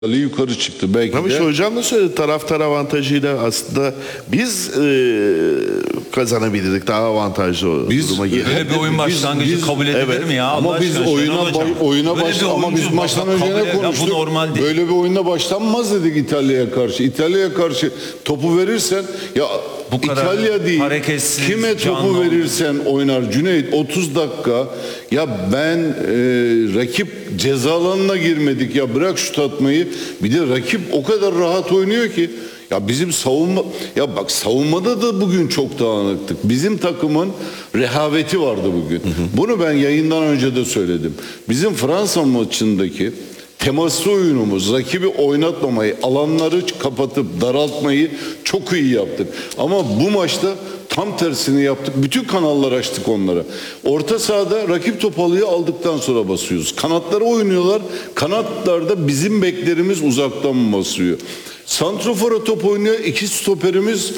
yukarı çıktı belki Ama de. işte hocam da söyledi, taraftar avantajıyla aslında biz kazanabilirdik, daha avantajlı duruma geldik. Böyle bir oyun başlangıcı kabul edilir evet. mi ya? Ama Allah biz aşkına oyuna Böyle bir ama biz oyuncu maçtan bak, önce kabul ne eder. konuştuk? Bu normal değil. Böyle bir oyuna başlanmaz dedik İtalya'ya karşı. İtalya'ya karşı topu verirsen ya Bu kadar İtalya değil. hareketsiz, Kime topu canlı verirsen oynar. Cüneyt 30 dakika ya ben rakip ceza alanına girmedik ya, bırak şut atmayı. Bir de rakip o kadar rahat oynuyor ki. Ya bizim savunma, ya bak savunmada da bugün çok dağınıktık. Bizim takımın rehaveti vardı bugün. Bunu ben yayından önce de söyledim. Bizim Fransa maçındaki temaslı oyunumuz, rakibi oynatmamayı, alanları kapatıp daraltmayı çok iyi yaptık. Ama bu maçta tam tersini yaptık. Bütün kanalları açtık onlara. Orta sahada rakip top aldıktan sonra basıyoruz. Kanatlara oynuyorlar. Kanatlarda bizim beklerimiz uzaktan basıyor. Santrofora top oynuyor. İki stoperimiz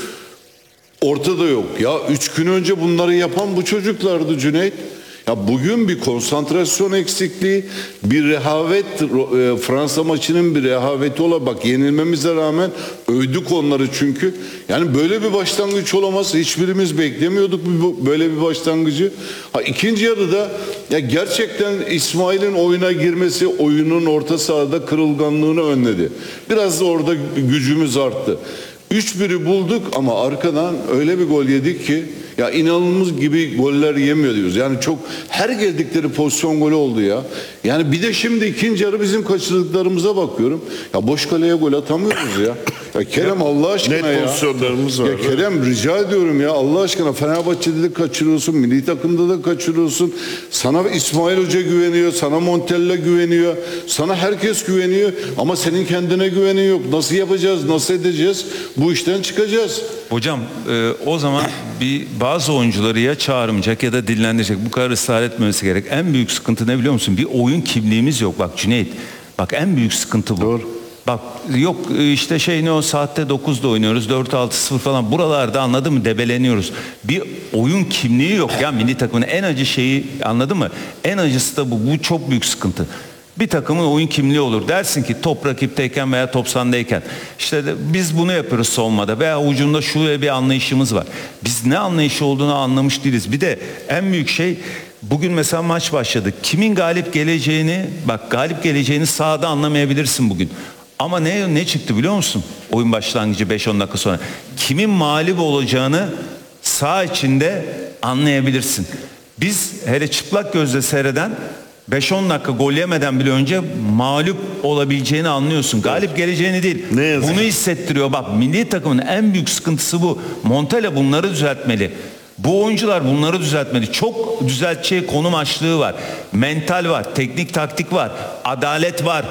ortada yok. Ya 3 gün önce bunları yapan bu çocuklardı Cüneyt. Ya bugün bir konsantrasyon eksikliği, bir rehavet, Fransa maçının bir rehaveti ola. Bak yenilmemize rağmen övdük onları çünkü. Yani böyle bir başlangıç olamaz. Hiçbirimiz beklemiyorduk böyle bir başlangıcı. İkinci yarıda ya gerçekten İsmail'in oyuna girmesi oyunun orta sahada kırılganlığını önledi. Biraz da orada gücümüz arttı. 3-1'i bulduk ama arkadan öyle bir gol yedik ki ya inanılmaz gibi goller yemiyor diyoruz. Yani çok her geldikleri pozisyon golü oldu ya. Yani bir de şimdi ikinci yarı bizim kaçırdıklarımıza bakıyorum. Ya boş kaleye gol atamıyoruz ya. Ya Kerem Allah aşkına Net ya. pozisyonlarımız var. Ya Kerem rica ediyorum ya Allah aşkına, Fenerbahçe'de de kaçırıyorsun, milli takımda da kaçırıyorsun. Sana İsmail Hoca güveniyor, sana Montella güveniyor, sana herkes güveniyor ama senin kendine güvenin yok. Nasıl yapacağız, nasıl edeceğiz? Bu işten çıkacağız. Hocam o zaman bazı oyuncuları ya çağırmayacak ya da dinlendirecek. Bu kadar ısrar etmemesi gerek. En büyük sıkıntı ne biliyor musun? Bir oyun kimliğimiz yok. Bak Cüneyt. Bak en büyük sıkıntı bu. Doğru. Bak yok işte ne o saatte 9'da oynuyoruz 4-6-0 falan, buralarda anladın mı debeleniyoruz. Bir oyun kimliği yok ya milli takımın, en acı şeyi anladın mı? En acısı da bu çok büyük sıkıntı. Bir takımın oyun kimliği olur. Dersin ki top rakipteyken veya top sendeyken. İşte biz bunu yapıyoruz savunmada veya ucunda şöyle bir anlayışımız var. Biz ne anlayışı olduğunu anlamış değiliz. Bir de en büyük şey, bugün mesela maç başladı. Kimin galip geleceğini, bak galip geleceğini sahada anlamayabilirsin bugün. Ama ne çıktı biliyor musun? Oyun başlangıcı 5-10 dakika sonra. Kimin mağlup olacağını saha içinde anlayabilirsin. Biz hele çıplak gözle seyreden 5-10 dakika gol yemeden bile önce mağlup olabileceğini anlıyorsun. Galip geleceğini değil. Ne yazık. Bunu hissettiriyor. Bak milli takımın en büyük sıkıntısı bu. Montella bunları düzeltmeli. Bu oyuncular bunları düzeltmeli. Çok düzelteceği konum açlığı var. Mental var. Teknik taktik var. Adalet var.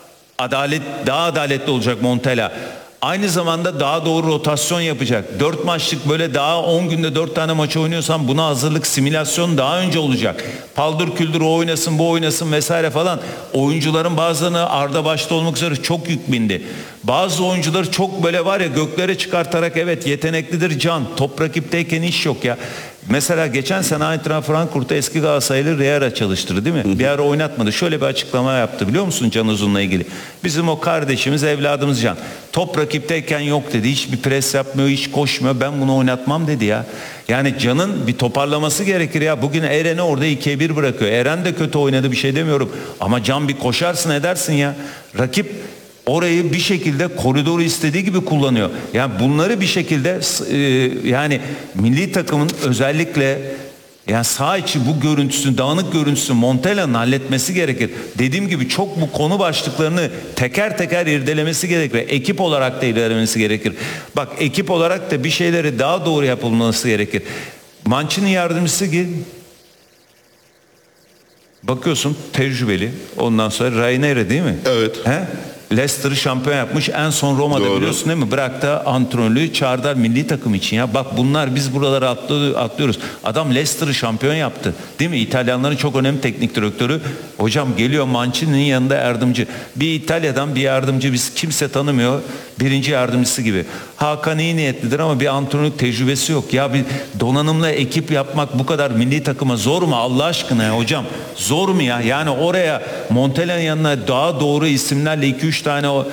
Daha adaletli olacak Montella. Aynı zamanda daha doğru rotasyon yapacak. 4 maçlık böyle daha 10 günde 4 tane maç oynuyorsan buna hazırlık, simülasyon daha önce olacak. Paldır küldür o oynasın bu oynasın vesaire falan. Oyuncuların bazılarına Arda başta olmak üzere çok yük bindi. Bazı oyuncuları çok böyle var ya göklere çıkartarak evet yeteneklidir can. Top rakipteyken iş yok ya. Mesela geçen sene Eintracht Frankfurt'ta eski Galatasaraylı Riera çalıştırdı değil mi? Bir ara oynatmadı. Şöyle bir açıklama yaptı biliyor musun Can Uzun'la ilgili? Bizim o kardeşimiz, evladımız Can. Top rakipteyken yok dedi. Hiçbir pres yapmıyor, hiç koşmuyor. Ben bunu oynatmam dedi ya. Yani Can'ın bir toparlaması gerekir ya. Bugün Eren'i orada 2'ye 1 bırakıyor. Eren de kötü oynadı, bir şey demiyorum. Ama Can bir koşarsın edersin ya. Rakip orayı bir şekilde koridoru istediği gibi kullanıyor. Yani bunları bir şekilde yani milli takımın özellikle yani saha içi bu görüntüsünü, dağınık görüntüsünü Montella'nın halletmesi gerekir. Dediğim gibi çok bu konu başlıklarını teker teker irdelemesi gerekir. Ekip olarak da irdelemesi gerekir. Bak ekip olarak da bir şeyleri daha doğru yapılması gerekir. Mancini yardımcısı bakıyorsun tecrübeli. Ondan sonra Ranieri değil mi? Evet. He? Leicester'ı şampiyon yapmış. En son Roma'da Doğru. biliyorsun değil mi? Bıraktı antrenörlüğü, çağırdılar milli takım için ya. Bak bunlar biz buralara atlıyoruz. Adam Leicester'ı şampiyon yaptı. Değil mi? İtalyanların çok önemli teknik direktörü. Hocam geliyor Mancini'nin yanında yardımcı. Bir İtalya'dan bir yardımcı biz kimse tanımıyor. Birinci yardımcısı gibi. Hakan iyi niyetlidir ama bir antrenörlük tecrübesi yok. Ya bir donanımla ekip yapmak bu kadar milli takıma zor mu Allah aşkına ya hocam? Zor mu ya? Yani oraya Montella'nın yanına daha doğru isimlerle 2-3 2-3 tane o